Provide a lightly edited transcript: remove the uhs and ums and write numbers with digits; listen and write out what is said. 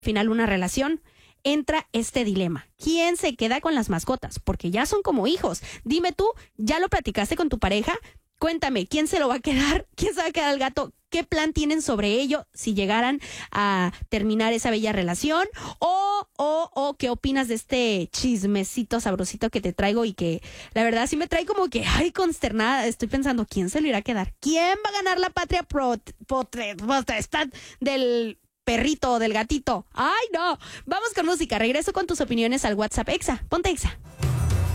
final una relación, entra este dilema. ¿Quién se queda con las mascotas? Porque ya son como hijos. Dime tú, ¿ya lo platicaste con tu pareja? Cuéntame, ¿quién se lo va a quedar? ¿Quién se va a quedar al gato? ¿Qué plan tienen sobre ello si llegaran a terminar esa bella relación? O ¿qué opinas de este chismecito sabrosito que te traigo y que la verdad sí me trae como que, ay, consternada? Estoy pensando, ¿quién se lo irá a quedar? ¿Quién va a ganar la patria potestad del perrito o del gatito? ¡Ay, no! Vamos con música. Regreso con tus opiniones al WhatsApp. Exa, ponte Exa.